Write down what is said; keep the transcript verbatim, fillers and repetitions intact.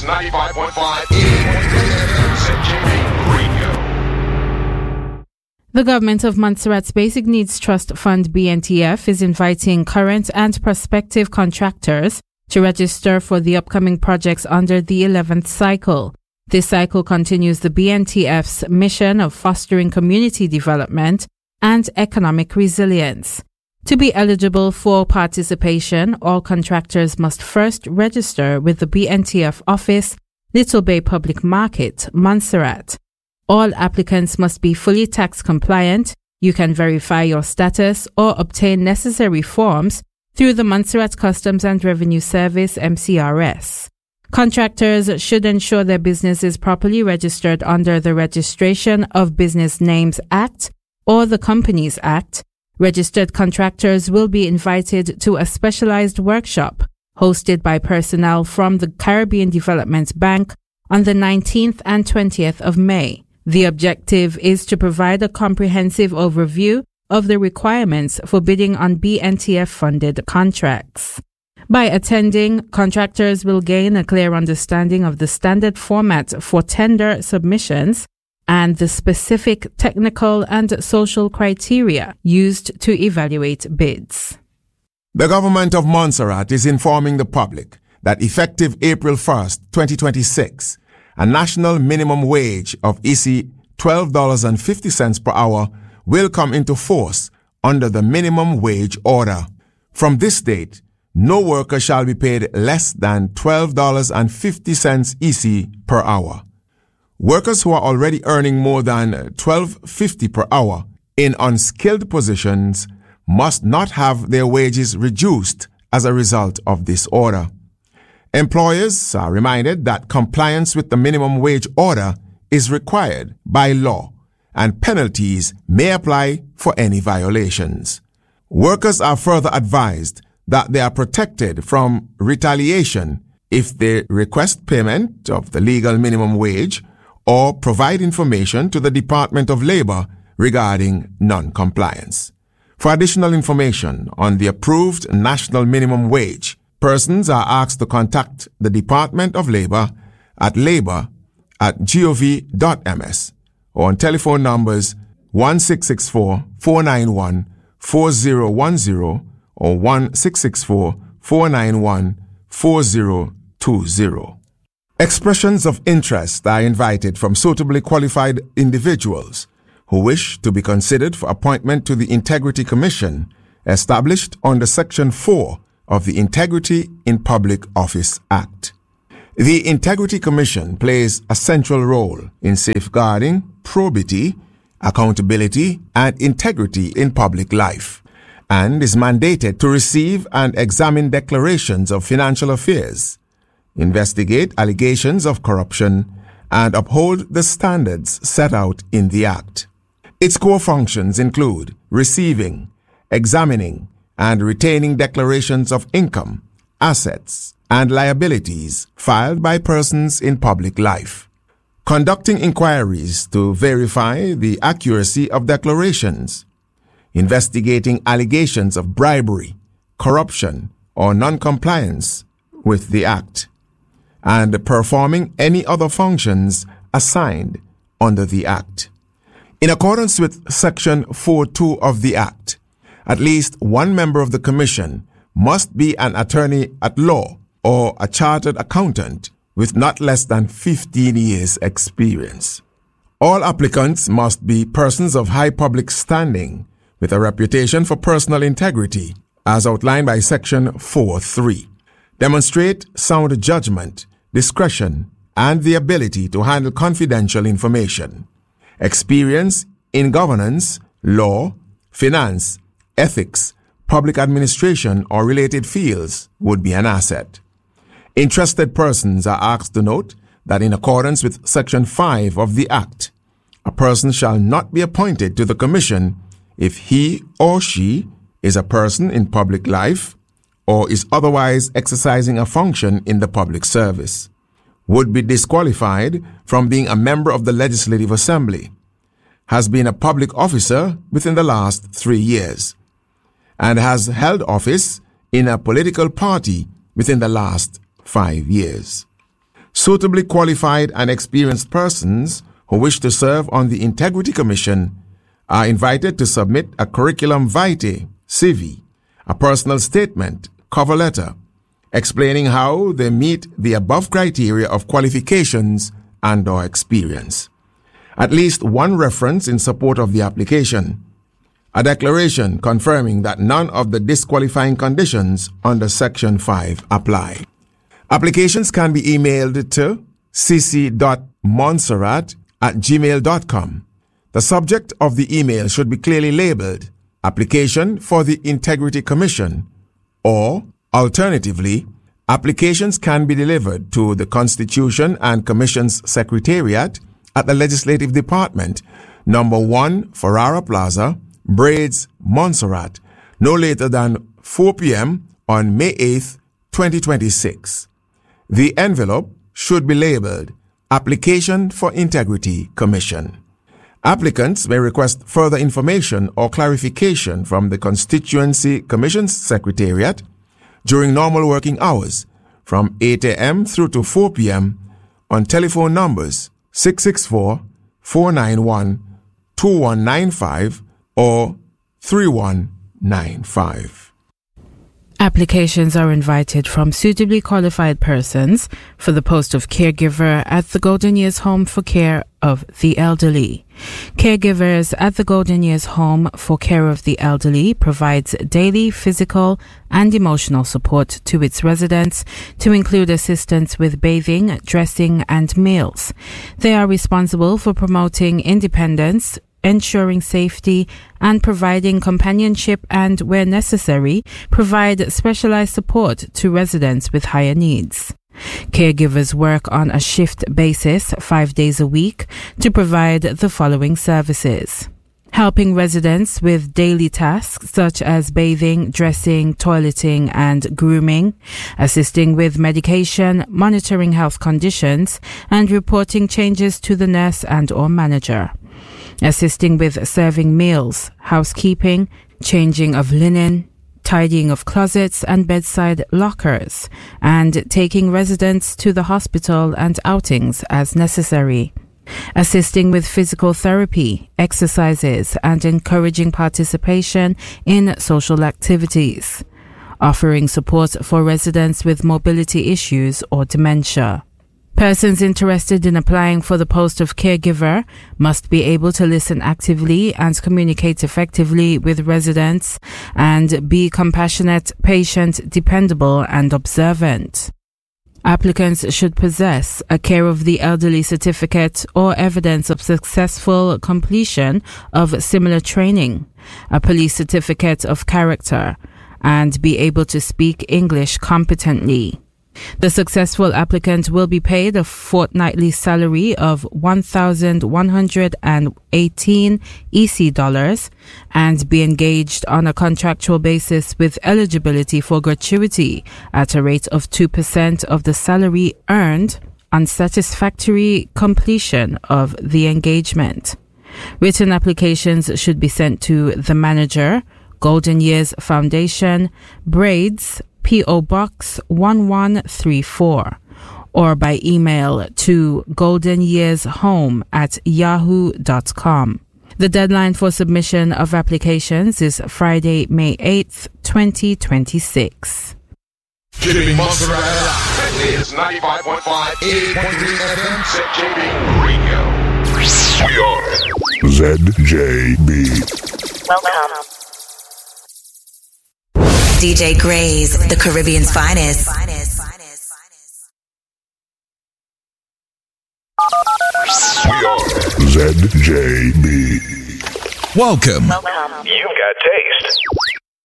is ninety-five point five, eighty point three F M, Z J B Radio. The government of Montserrat's Basic Needs Trust Fund B N T F is inviting current and prospective contractors to register for the upcoming projects under the eleventh cycle. This cycle continues the B N T F's mission of fostering community development and economic resilience. To be eligible for participation, all contractors must first register with the B N T F office, Little Bay Public Market, Montserrat. All applicants must be fully tax compliant. You can verify your status or obtain necessary forms through the Montserrat Customs and Revenue Service M C R S. Contractors should ensure their business is properly registered under the Registration of Business Names Act or the Companies Act. Registered contractors will be invited to a specialized workshop hosted by personnel from the Caribbean Development Bank on the nineteenth and twentieth of May. The objective is to provide a comprehensive overview of the requirements for bidding on B N T F-funded contracts. By attending, contractors will gain a clear understanding of the standard format for tender submissions and the specific technical and social criteria used to evaluate bids. The government of Montserrat is informing the public that effective April first, twenty twenty-six, a national minimum wage of I C I twelve dollars and fifty cents per hour will come into force under the minimum wage order. From this date, no worker shall be paid less than twelve dollars and fifty cents I C I per hour. Workers who are already earning more than twelve dollars and fifty cents per hour in unskilled positions must not have their wages reduced as a result of this order. Employers are reminded that compliance with the minimum wage order is required by law, and penalties may apply for any violations. Workers are further advised that they are protected from retaliation if they request payment of the legal minimum wage or provide information to the Department of Labor regarding non-compliance. For additional information on the approved national minimum wage, persons are asked to contact the Department of Labor at labor at gov dot m s or on telephone numbers one six six four, four nine one, four zero one zero or one six six four, four nine one, four zero two zero. Expressions of interest are invited from suitably qualified individuals who wish to be considered for appointment to the Integrity Commission established under Section four of the Integrity in Public Office Act. The Integrity Commission plays a central role in safeguarding probity, accountability, and integrity in public life, and is mandated to receive and examine declarations of financial affairs, investigate allegations of corruption, and uphold the standards set out in the Act. Its core functions include receiving, examining, and retaining declarations of income, assets, and liabilities filed by persons in public life, conducting inquiries to verify the accuracy of declarations, investigating allegations of bribery, corruption, or non-compliance with the Act, and performing any other functions assigned under the Act. In accordance with Section four point two of the Act, at least one member of the Commission must be an attorney at law or a chartered accountant with not less than fifteen years experience. All applicants must be persons of high public standing with a reputation for personal integrity, as outlined by Section four point three. Demonstrate sound judgment, discretion, and the ability to handle confidential information. Experience in governance, law, finance, ethics, public administration, or related fields would be an asset. Interested persons are asked to note that in accordance with Section five of the Act, a person shall not be appointed to the Commission if he or she is a person in public life or is otherwise exercising a function in the public service, would be disqualified from being a member of the Legislative Assembly, has been a public officer within the last three years, and has held office in a political party within the last five years. Suitably qualified and experienced persons who wish to serve on the Integrity Commission are invited to submit a curriculum vitae, C V, a personal statement, cover letter, explaining how they meet the above criteria of qualifications and or experience. At least one reference in support of the application. A declaration confirming that none of the disqualifying conditions under Section five apply. Applications can be emailed to c c dot montserrat at gmail dot com. The subject of the email should be clearly labeled Application for the Integrity Commission, or alternatively, applications can be delivered to the Constitution and Commissions Secretariat at the Legislative Department, number one Ferrara Plaza, Braids, Montserrat, no later than four p.m. on May eighth, twenty twenty-six. The envelope should be labeled Application for Integrity Commission. Applicants may request further information or clarification from the Constituency Commissions Secretariat during normal working hours from eight a.m. through to four p.m. on telephone numbers six six four, four nine one, two one nine five or three one nine five. Applications are invited from suitably qualified persons for the post of caregiver at the Golden Years Home for Care of the Elderly. Caregivers at the Golden Years Home for Care of the Elderly provides daily physical and emotional support to its residents, to include assistance with bathing, dressing, and meals. They are responsible for promoting independence, ensuring safety, and providing companionship, and, where necessary, provide specialized support to residents with higher needs. Caregivers work on a shift basis five days a week to provide the following services: helping residents with daily tasks such as bathing, dressing, toileting, and grooming, assisting with medication, monitoring health conditions, and reporting changes to the nurse and or manager, assisting with serving meals, housekeeping, changing of linen, tidying of closets and bedside lockers, and taking residents to the hospital and outings as necessary, assisting with physical therapy, exercises, and encouraging participation in social activities, offering support for residents with mobility issues or dementia. Persons interested in applying for the post of caregiver must be able to listen actively and communicate effectively with residents, and be compassionate, patient, dependable, and observant. Applicants should possess a Care of the Elderly certificate or evidence of successful completion of similar training, a police certificate of character, and be able to speak English competently. The successful applicant will be paid a fortnightly salary of one thousand one hundred eighteen E C dollars and be engaged on a contractual basis with eligibility for gratuity at a rate of two percent of the salary earned on satisfactory completion of the engagement. Written applications should be sent to the manager, Golden Years Foundation, Braids, P O Box one one three four, or by email to goldenyearshome at yahoo dot com. The deadline for submission of applications is Friday, May eighth, twenty twenty-six. Keeping Montserrat alive. This is ninety-five point five, eighty point three F M, Z J B Radio. We are Z J B. Welcome. D J Gray's, the Caribbean's finest. We are Z J B. Welcome. Welcome. You've got